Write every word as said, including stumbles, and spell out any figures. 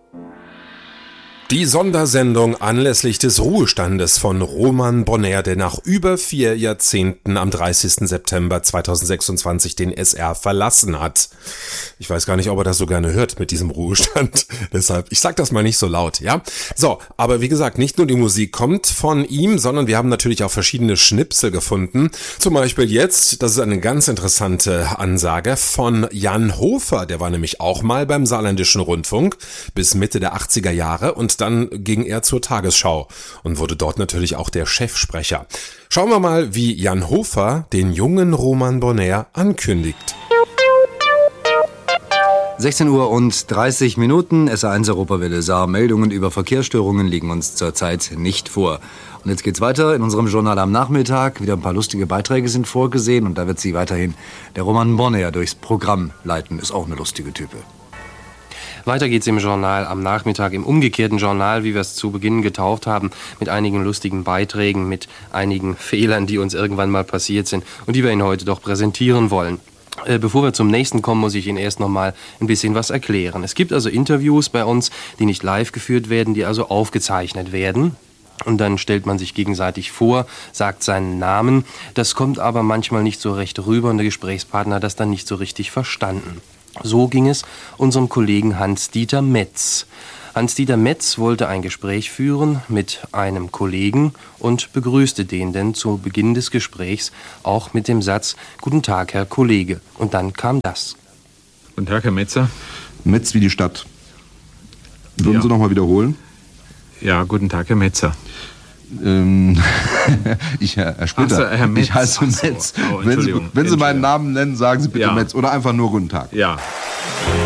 Die Sondersendung anlässlich des Ruhestandes von Roman Bonheur, der nach über vier Jahrzehnten am dreißigsten September zweitausendsechsundzwanzig den S R verlassen hat. Ich weiß gar nicht, ob er das so gerne hört mit diesem Ruhestand. Deshalb, ich sag das mal nicht so laut, ja? So, aber wie gesagt, nicht nur die Musik kommt von ihm, sondern wir haben natürlich auch verschiedene Schnipsel gefunden. Zum Beispiel jetzt, das ist eine ganz interessante Ansage von Jan Hofer. Der war nämlich auch mal beim Saarländischen Rundfunk bis Mitte der achtziger Jahre und dann ging er zur Tagesschau und wurde dort natürlich auch der Chefsprecher. Schauen wir mal, wie Jan Hofer den jungen Roman Bonheur ankündigt. sechzehn Uhr und dreißig Minuten, S R eins Europawelle Saar. Meldungen über Verkehrsstörungen liegen uns zurzeit nicht vor. Und jetzt geht's weiter in unserem Journal am Nachmittag. Wieder ein paar lustige Beiträge sind vorgesehen und da wird sie weiterhin der Roman Bonheur durchs Programm leiten. Ist auch eine lustige Type. Weiter geht's im Journal am Nachmittag, im umgekehrten Journal, wie wir es zu Beginn getauft haben, mit einigen lustigen Beiträgen, mit einigen Fehlern, die uns irgendwann mal passiert sind und die wir Ihnen heute doch präsentieren wollen. Äh, bevor wir zum nächsten kommen, muss ich Ihnen erst noch mal ein bisschen was erklären. Es gibt also Interviews bei uns, die nicht live geführt werden, die also aufgezeichnet werden. Und dann stellt man sich gegenseitig vor, sagt seinen Namen. Das kommt aber manchmal nicht so recht rüber und der Gesprächspartner hat das dann nicht so richtig verstanden. So ging es unserem Kollegen Hans-Dieter Metz. Hans-Dieter Metz wollte ein Gespräch führen mit einem Kollegen und begrüßte den denn zu Beginn des Gesprächs auch mit dem Satz: Guten Tag, Herr Kollege. Und dann kam das. Guten Tag, Herr Metzer. Metz wie die Stadt. Würden Ja. Sie noch mal wiederholen? Ja, guten Tag, Herr Metzer. Ähm, ich, Herr, Herr Splitter, Ach so, Herr Metz. ich heiße Ach so. Metz. Oh, wenn Sie, Entschuldigung, wenn Sie meinen Entschuldigung. Namen nennen, sagen Sie bitte Ja. Metz oder einfach nur Guten Tag. Ja,